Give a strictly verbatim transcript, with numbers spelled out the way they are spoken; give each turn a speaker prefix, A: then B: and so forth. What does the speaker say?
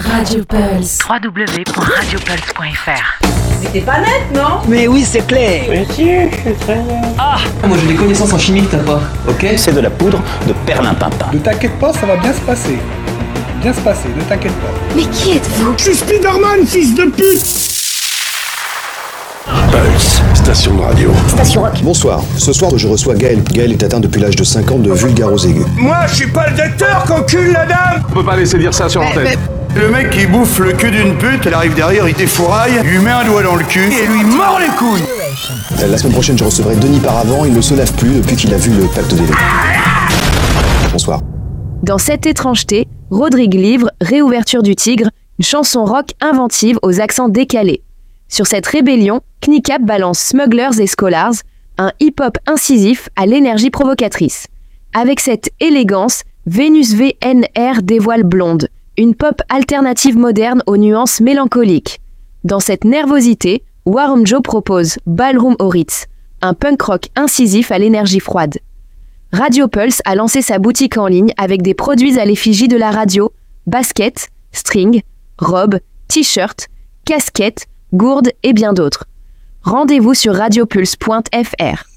A: Radio Pulse.
B: w w w point radio pulse point f r.
C: Mais t'es pas net, non?
D: Mais oui, c'est clair.
E: Mais si, je suis très net.
F: Ah, moi j'ai des connaissances en chimie que t'as pas, ok?
G: C'est de la poudre de perlimpinpin.
H: Ne t'inquiète pas, ça va bien se passer. Bien se passer, ne t'inquiète pas.
A: Mais qui êtes-vous?
I: Je suis Spider-Man, fils de pute!
J: Pulse, station de radio.
K: Station rock.
L: Bonsoir, ce soir je reçois Gaël. Gaël est atteint depuis l'âge de cinq ans de vulgarose aiguë.
I: Moi, je suis pas le docteur qu'encule la dame!
J: On peut pas laisser dire ça sur l'antenne.
I: Mais... Le mec qui bouffe le cul d'une pute, elle arrive derrière, il défouraille, lui met un doigt dans le cul et lui mord les couilles.
L: La semaine prochaine, je recevrai Denis Paravant. Il ne se lave plus depuis qu'il a vu le pacte des loups. Bonsoir.
M: Dans cette étrangeté, Rodrigue livre Réouverture du Tigre, une chanson rock inventive aux accents décalés. Sur cette rébellion, Kneecap balance Smugglers et Scholars, un hip-hop incisif à l'énergie provocatrice. Avec cette élégance, Vénus V N R dévoile Blonde, une pop alternative moderne aux nuances mélancoliques. Dans cette nervosité, Warm Joe propose Ballroom au Ritz, un punk rock incisif à l'énergie froide. Radio Pulse a lancé sa boutique en ligne avec des produits à l'effigie de la radio, baskets, strings, robes, t-shirts, casquettes, gourdes et bien d'autres. Rendez-vous sur radiopulse point f r.